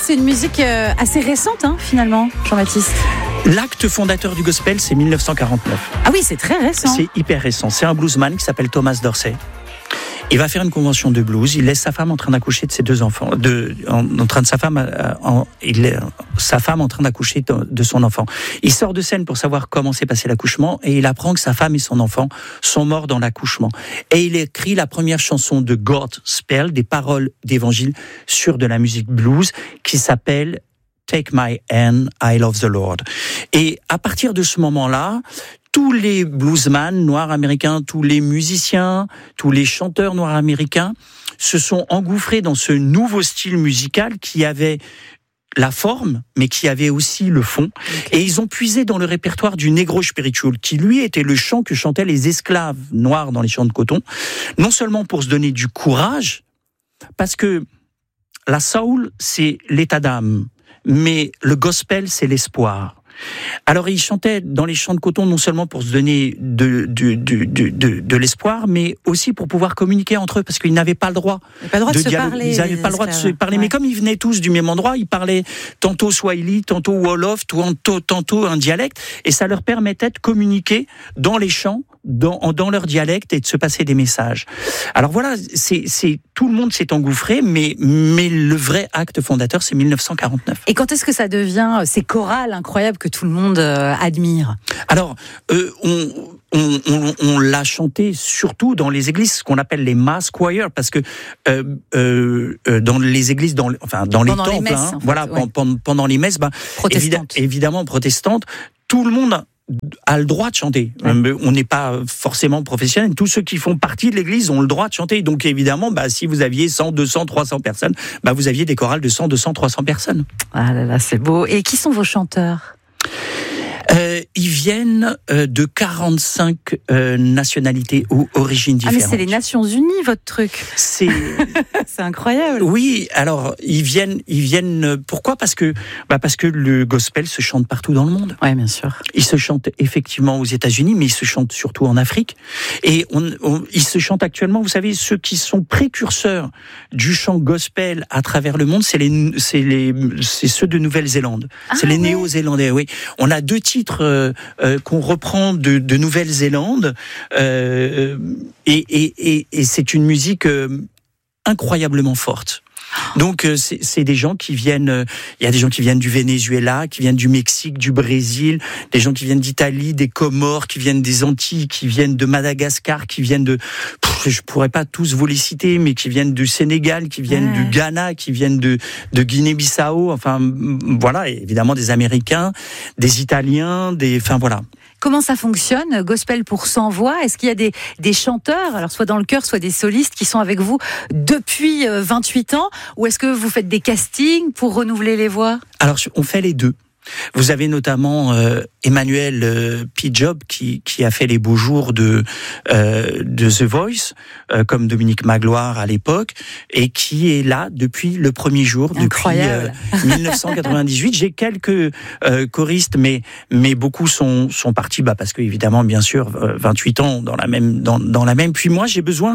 c'est une musique assez récente, finalement, Jean-Baptiste. L'acte fondateur du gospel, c'est 1949. Ah oui, c'est très récent. C'est hyper récent. C'est un bluesman qui s'appelle Thomas Dorsey. Il va faire une convention de blues. Il laisse sa femme en train d'accoucher de ses deux enfants. Sa femme en train d'accoucher de son enfant. Il sort de scène pour savoir comment s'est passé l'accouchement et il apprend que sa femme et son enfant sont morts dans l'accouchement. Et il écrit la première chanson de gospel, des paroles d'évangile sur de la musique blues, qui s'appelle Take My Hand, I Love the Lord. Et à partir de ce moment-là, tous les bluesmen noirs américains, tous les musiciens, tous les chanteurs noirs américains se sont engouffrés dans ce nouveau style musical qui avait la forme, mais qui avait aussi le fond. Okay. Et ils ont puisé dans le répertoire du Negro Spiritual, qui lui était le chant que chantaient les esclaves noirs dans les champs de coton, non seulement pour se donner du courage, parce que la soul, c'est l'état d'âme, mais le gospel, c'est l'espoir. Alors, ils chantaient dans les champs de coton non seulement pour se donner de l'espoir, mais aussi pour pouvoir communiquer entre eux, parce qu'ils n'avaient pas le droit de se parler. Ils n'avaient pas le droit de se parler, mais comme ils venaient tous du même endroit, ils parlaient tantôt Swahili, tantôt Wolof, tantôt un dialecte, et ça leur permettait de communiquer dans les champs, dans leur dialecte, et de se passer des messages. Alors voilà, tout le monde s'est engouffré, mais le vrai acte fondateur, c'est 1949. Et quand est-ce que ça devient ces chorales incroyables que tout le monde admire? Alors, on l'a chanté surtout dans les églises, ce qu'on appelle les mass choirs, parce que dans les églises, dans les temples, messes, pendant les messes, évidemment protestantes, tout le monde a le droit de chanter. Ouais. On n'est pas forcément professionnel. Tous ceux qui font partie de l'église ont le droit de chanter. Donc évidemment, si vous aviez 100, 200, 300 personnes, vous aviez des chorales de 100, 200, 300 personnes. Ah là là, c'est beau. Et qui sont vos chanteurs ? Ils viennent de 45 nationalités ou origines différentes. Ah mais c'est les Nations Unies, votre truc. C'est incroyable. Oui, alors ils viennent. Pourquoi ? Parce que le gospel se chante partout dans le monde. Oui, bien sûr. Il se chante effectivement aux États-Unis, mais il se chante surtout en Afrique. Et il se chante actuellement. Vous savez, ceux qui sont précurseurs du chant gospel à travers le monde, c'est ceux de Nouvelle-Zélande. C'est les Néo-Zélandais. Oui, on a 2 titres qu'on reprend de Nouvelle-Zélande et c'est une musique incroyablement forte. Donc c'est des gens qui viennent, il y a des gens qui viennent du Venezuela, qui viennent du Mexique, du Brésil, des gens qui viennent d'Italie, des Comores, qui viennent des Antilles, qui viennent de Madagascar, qui viennent je pourrais pas tous vous les citer, mais qui viennent du Sénégal, qui viennent du Ghana, qui viennent de Guinée-Bissau, enfin voilà, et évidemment des Américains, des Italiens, voilà. Comment ça fonctionne, Gospel pour 100 voix? Est-ce qu'il y a des chanteurs, alors soit dans le chœur, soit des solistes, qui sont avec vous depuis 28 ans? Ou est-ce que vous faites des castings pour renouveler les voix? Alors, on fait les deux. Vous avez notamment Emmanuel P-Job qui a fait les beaux jours de The Voice, comme Dominique Magloire à l'époque, et qui est là depuis le premier jour, incroyable. Depuis 1998. J'ai quelques choristes, mais beaucoup sont partis, parce que évidemment, bien sûr, 28 ans dans la même. Puis moi, j'ai besoin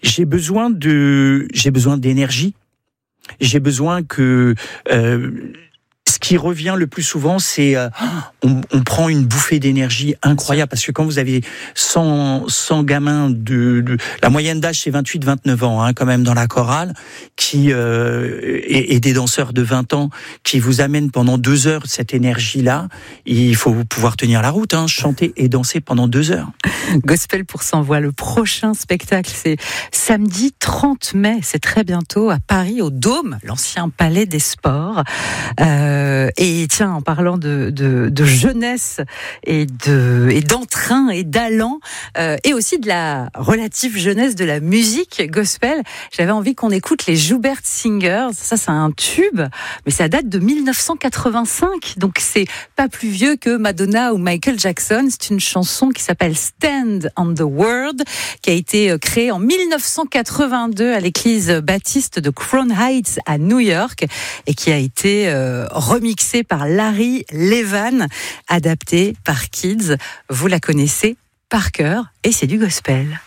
d'énergie. J'ai besoin que ce qui revient le plus souvent, c'est on prend une bouffée d'énergie incroyable, parce que quand vous avez 100 gamins la moyenne d'âge c'est 28-29 ans quand même dans la chorale, qui et des danseurs de 20 ans qui vous amènent pendant 2 heures cette énergie-là, il faut pouvoir tenir la route, chanter et danser pendant 2 heures. Gospel pour 100 voix, le prochain spectacle, c'est samedi 30 mai, c'est très bientôt à Paris, au Dôme, l'ancien palais des sports. Et tiens, en parlant de jeunesse et d'entrain et d'allant, et aussi de la relative jeunesse de la musique gospel, j'avais envie qu'on écoute les Joubert Singers. Ça, c'est un tube, mais ça date de 1985, donc c'est pas plus vieux que Madonna ou Michael Jackson. C'est une chanson qui s'appelle Stand on the Word, qui a été créée en 1982 à l'église baptiste de Crown Heights à New York, et qui a été remixée par Larry Levan, adaptée par Kids. Vous la connaissez par cœur, et c'est du gospel.